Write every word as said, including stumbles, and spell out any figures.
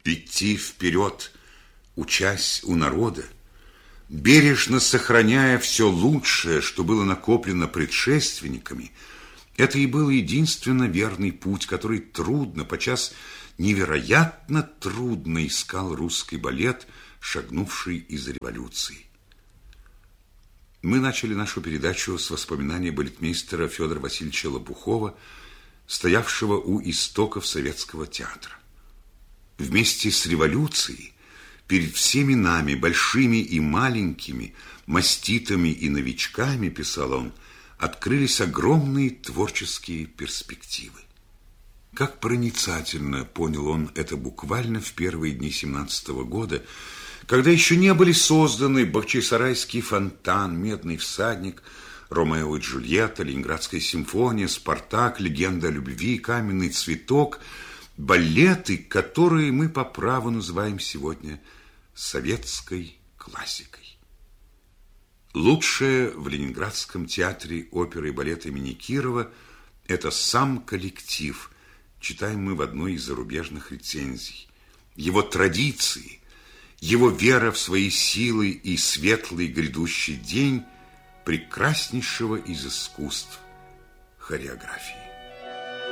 идти вперед, учась у народа, бережно сохраняя все лучшее, что было накоплено предшественниками, это и был единственно верный путь, который трудно, подчас невероятно трудно искал русский балет, шагнувший из революции. Мы начали нашу передачу с воспоминаний балетмейстера Федора Васильевича Лопухова, стоявшего у истоков советского театра. Вместе с революцией перед всеми нами, большими и маленькими, маститами и новичками, писал он, открылись огромные творческие перспективы. Как проницательно понял он это буквально в первые дни семнадцатого года, когда еще не были созданы Бахчисарайский фонтан, Медный всадник, Ромео и Джульетта, Ленинградская симфония, Спартак, Легенда о любви, Каменный цветок, балеты, которые мы по праву называем сегодня советской классикой. Лучшее в Ленинградском театре оперы и балета имени Кирова – это сам коллектив, читаем мы в одной из зарубежных рецензий. Его традиции, его вера в свои силы и светлый грядущий день прекраснейшего из искусств – хореографии.